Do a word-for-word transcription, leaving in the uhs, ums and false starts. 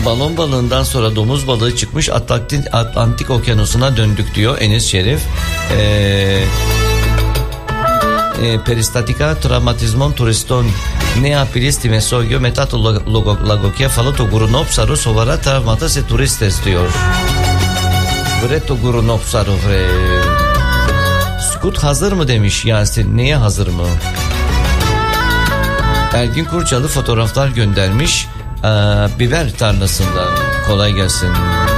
Balon balığından sonra domuz balığı çıkmış, Atlantik, Atlantik okyanusuna döndük diyor Enes Şerif. Eee... E, peristatica traumatismon turiston neapilisti mesogio metato lagokefalo gurunopsaru sovara travmata se turistes diyor. Vreto gurunopsaru vre. Skut hazır mı demiş Yasin. Neye hazır mı? Ergin Kurcalı fotoğraflar göndermiş. Ee, biber tarlasında. Kolay gelsin.